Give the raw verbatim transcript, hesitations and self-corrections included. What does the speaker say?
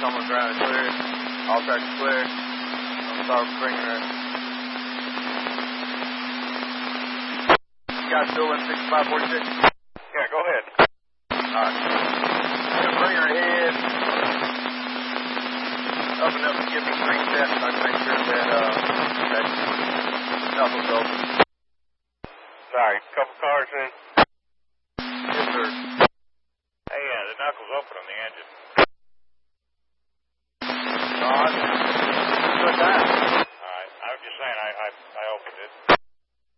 Someone's ground is clear. All tracks are clear. I'm sorry for bringing her. You guys still in sixty-five forty-six? Yeah, go ahead. Alright. Gonna bring her head up and up and give me three steps so I can make sure that, uh, that knuckles open. Sorry, couple cars in. Yes, sir. Hey, uh, the knuckles open on the engine.